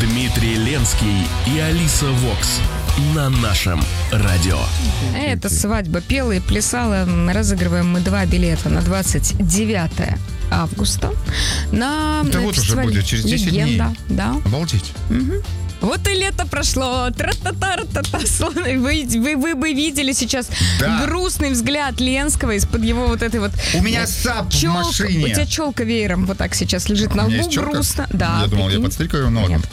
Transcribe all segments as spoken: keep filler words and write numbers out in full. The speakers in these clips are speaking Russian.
Дмитрий Ленский и Алиса Вокс на нашем радио. Это свадьба. Пела и плясала. Разыгрываем мы два билета на двадцать девятое августа. На Это вот уже будет через десять «Легенда». дней. Да. Обалдеть. Угу. Вот и лето прошло. Тра-та-та-та-та. Вы, вы, вы бы видели сейчас да. грустный взгляд Ленского из-под его вот этой вот... У меня сап в машине. У тебя челка веером вот так сейчас лежит на лбу, грустно. Да, я думал, прикинь. я подстригаю, но ладно.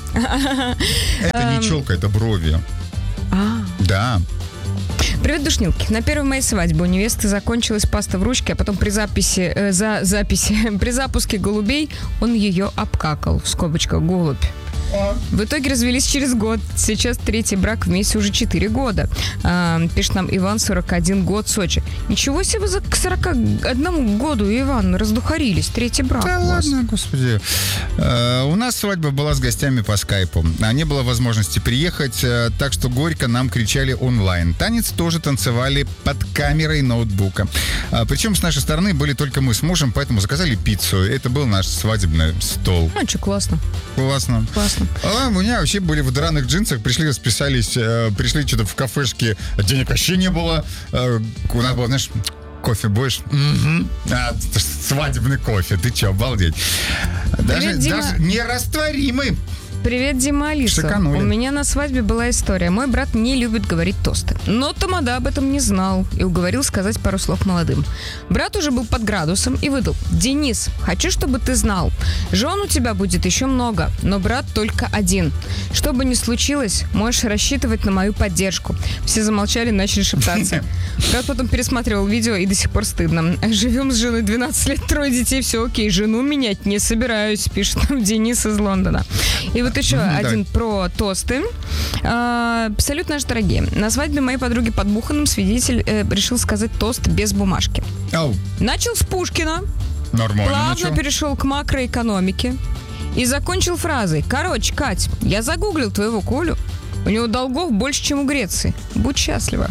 Это не челка, это брови. А. Да. Привет, душнилки. На первой моей свадьбе у невесты закончилась паста в ручке, а потом при записи, э, за записи, при запуске голубей он ее обкакал, в скобочках голубь. В итоге развелись через год. Сейчас третий брак, вместе уже четыре года. А, пишет нам Иван, сорок один год, Сочи. Ничего себе, вы за к сорока одному году, Иван, раздухарились. Третий брак. Да ладно, господи. А, у нас свадьба была с гостями по скайпу. А не было возможности приехать, так что горько нам кричали онлайн. Танец тоже танцевали под камерой ноутбука. А, причем с нашей стороны были только мы с мужем, поэтому заказали пиццу. Это был наш свадебный стол. А, что, классно. Классно. Классно. А у меня вообще были в драных джинсах, пришли, расписались, э, пришли что-то в кафешке, денег вообще не было. Э, у нас было, знаешь, кофе будешь? Угу. А, свадебный кофе, ты че, обалдеть. Даже, Привет, Дима. даже нерастворимый. Привет, Дима, Алиса. Шиканули. У меня на свадьбе была история. Мой брат не любит говорить тосты. Но Тамада об этом не знал и уговорил сказать пару слов молодым. Брат уже был под градусом и выдал: «Денис, хочу, чтобы ты знал, жен у тебя будет еще много, но брат только один. Что бы ни случилось, можешь рассчитывать на мою поддержку». Все замолчали, начали шептаться. Брат потом пересматривал видео, и до сих пор стыдно. «Живем с женой двенадцать лет, трое детей, все окей. Жену менять не собираюсь», пишет нам Денис из Лондона. И вот еще mm-hmm, один да. про тосты. А, салют, наши дорогие. На свадьбе моей подруги под Буханом свидетель э, решил сказать тост без бумажки. Oh. Начал с Пушкина. Нормально. Плавно начал. перешел к макроэкономике. И закончил фразой: «Короче, Кать, я загуглил твоего Колю. У него долгов больше, чем у Греции. Будь счастлива».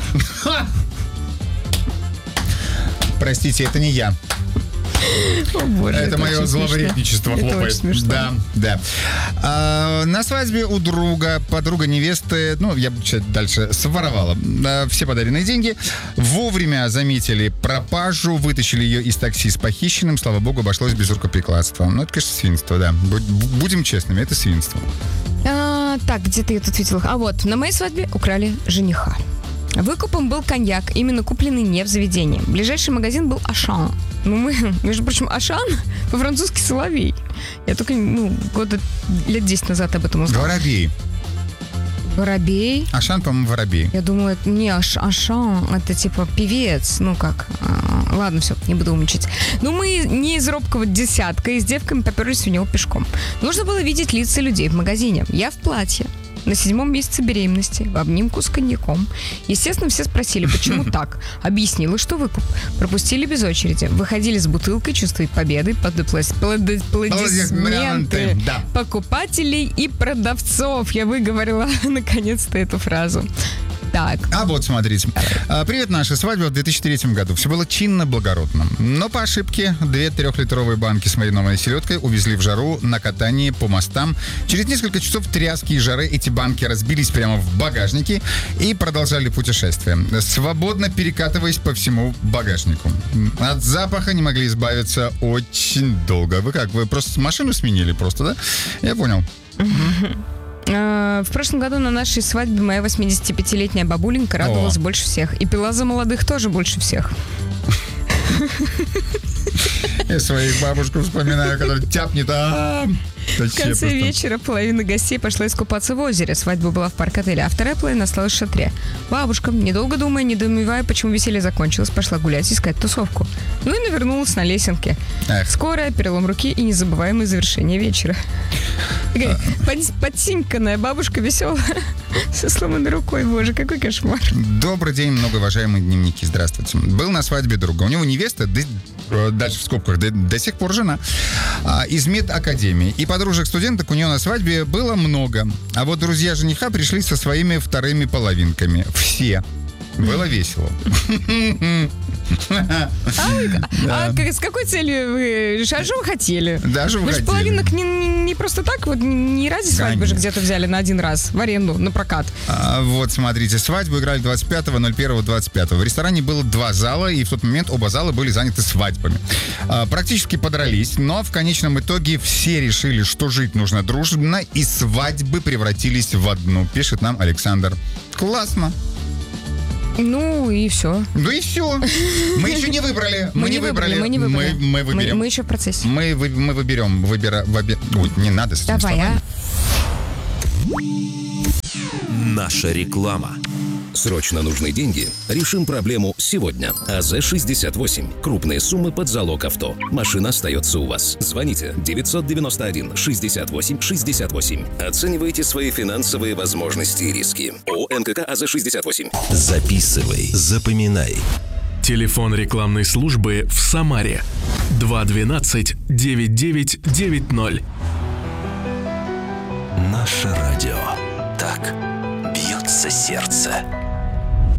Простите, это не я. О, боже, это, это мое зловредничество это хлопает. очень смешно. Да, да. А, на свадьбе у друга, подруга невесты, ну, я буду читать дальше, своровала а, все подаренные деньги. Вовремя заметили пропажу, вытащили ее из такси с похищенным. Слава богу, обошлось без рукоприкладства. Ну, это, конечно, свинство, да. Будем честными, это свинство. А, так, где-то я тут видела. А вот, на моей свадьбе украли жениха. Выкупом был коньяк, именно купленный не в заведении. Ближайший магазин был Ашан. Ну, мы, между прочим, Ашан по-французски соловей. Я только, ну, года лет десять назад об этом узнала. Воробей. Воробей? Ашан, по-моему, воробей. Я думала, это не Аш, Ашан, это типа певец. Ну как, а, ладно, все, не буду умничать. Ну, мы не из робкого десятка, и с девками поперлись у него пешком. Нужно было видеть лица людей в магазине. Я в платье. На седьмом месяце беременности, в обнимку с коньяком. Естественно, все спросили, почему так. Объяснила, что выкуп. Пропустили без очереди. Выходили с бутылкой, чувствуя победы, под аплодисменты да. покупателей и продавцов. Я выговорила наконец-то эту фразу. Так. А вот, смотрите. А, привет, наша свадьба в две тысячи третьем году. Все было чинно, благородно. Но по ошибке две трехлитровые банки с маринованной селедкой увезли в жару на катании по мостам. Через несколько часов тряски и жары эти банки разбились прямо в багажнике и продолжали путешествие, свободно перекатываясь по всему багажнику. От запаха не могли избавиться очень долго. Вы как, вы просто машину сменили просто, да? Я понял. В прошлом году на нашей свадьбе моя восьмидесятипятилетняя бабуленька радовалась О. больше всех. И пила за молодых тоже больше всех. Я своих бабушку вспоминаю, которая тяпнет. В конце вечера половина гостей пошла искупаться в озере. Свадьба была в парк-отеле, а вторая половина осталась в шатре. Бабушка, недолго думая, недоумевая, почему веселье закончилось, пошла гулять, искать тусовку. Ну и навернулась на лесенке. Эх. Скорая, перелом руки и незабываемое завершение вечера. Такая под, подсиньканная бабушка веселая со сломанной рукой. Боже, какой кошмар. Добрый день, многоуважаемые дневники. Здравствуйте. Был на свадьбе друга. У него невеста, да, дальше в скобках, до, до сих пор жена, а, из медакадемии. И подружек-студенток у нее на свадьбе было много. А вот друзья жениха пришли со своими вторыми половинками. Все. Было весело. А с какой целью вы... А что вы хотели? Даже вы Вы же хотели. половинок не просто так, вот не ради свадьбы же где-то взяли на один раз в аренду, на прокат. А, вот, смотрите, свадьбу играли двадцать пятого ноль первого двадцать пятого. В ресторане было два зала, и в тот момент оба зала были заняты свадьбами. А, практически подрались, но в конечном итоге все решили, что жить нужно дружно, и свадьбы превратились в одну, пишет нам Александр. Классно. Ну и все. Ну и все. Мы еще не выбрали. Мы, мы не выбрали, мы не выбрали. Мы, мы выберем. Мы, мы еще в процессе. Мы, вы, мы выберем. Выбира, выби... Ой, не надо с этими Давай, словами. а? Наша реклама. Срочно нужны деньги? Решим проблему сегодня. АЗ шестьдесят восемь. Крупные суммы под залог авто. Машина остается у вас. Звоните девятьсот девяносто один шестьдесят восемь шестьдесят восемь. Оценивайте свои финансовые возможности и риски. ООО НКК АЗ шестьдесят восемь. Записывай, запоминай. Телефон рекламной службы в Самаре. два двенадцать девять девять девять ноль. Наше радио. Так бьется сердце.